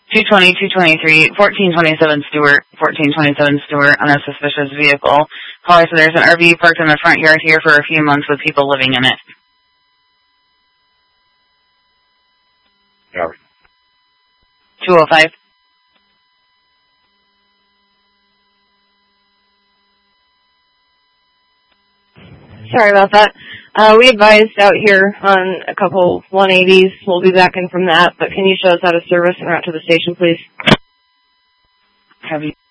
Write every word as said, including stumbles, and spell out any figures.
two twenty, two twenty-three, fourteen twenty-seven Stewart, fourteen twenty-seven Stewart on a suspicious vehicle. Caller said there's an R V parked in the front yard here for a few months with people living in it. Yeah. two oh five. Sorry about that. Uh, we advised out here on a couple one eighties. We'll be back in from that, but can you show us out of service and route to the station, please? Have you?